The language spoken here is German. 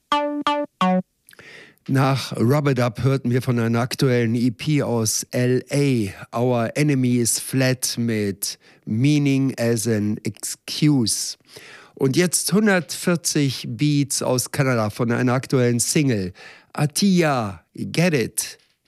Nach Rub-a-Dub hörten wir von einer aktuellen EP aus L.A. Our Enemy is Flat mit Meaning as an Excuse. Und jetzt 140 Beats aus Kanada von einer aktuellen Single. Atia, Get It.